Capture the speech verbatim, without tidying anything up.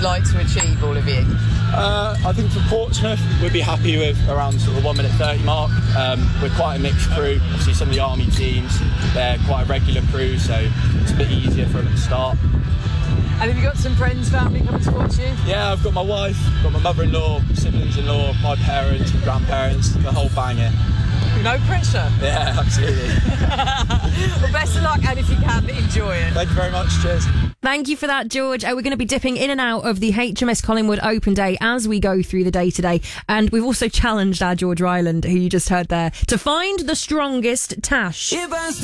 you'd like to achieve, all of you? Uh, I think for Portsmouth, we'd be happy with around sort of one minute thirty mark. Um, we're quite a mixed crew. Obviously, some of the army teams, they're quite a regular crew, so it's a bit easier for them at the start. And have you got some friends, family coming to watch you? Yeah, I've got my wife, got my mother-in-law, siblings-in-law, my parents, my grandparents, the whole banger. No pressure. Yeah, absolutely. Well, best of luck, and if you can, enjoy it. Thank you very much. Cheers. Thank you for that, George. Uh, we're going to be dipping in and out of the H M S Collingwood Open Day as we go through the day today. And we've also challenged our George Ryland, who you just heard there, to find the strongest tash.